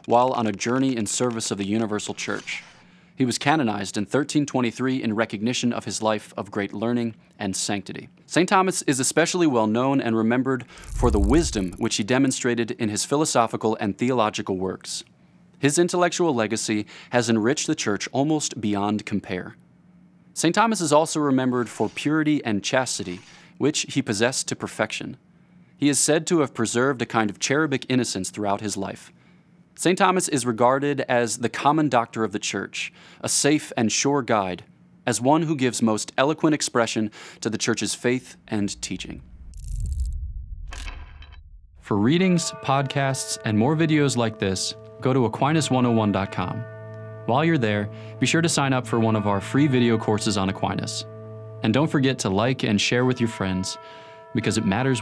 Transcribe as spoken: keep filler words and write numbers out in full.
while on a journey in service of the universal church. He was canonized in thirteen twenty-three in recognition of his life of great learning and sanctity. Saint Thomas is especially well known and remembered for the wisdom which he demonstrated in his philosophical and theological works. His intellectual legacy has enriched the Church almost beyond compare. Saint Thomas is also remembered for purity and chastity, which he possessed to perfection. He is said to have preserved a kind of cherubic innocence throughout his life. Saint Thomas is regarded as the common doctor of the Church, a safe and sure guide, as one who gives most eloquent expression to the Church's faith and teaching. For readings, podcasts, and more videos like this, go to Aquinas one oh one dot com. While you're there, be sure to sign up for one of our free video courses on Aquinas. And don't forget to like and share with your friends, because it matters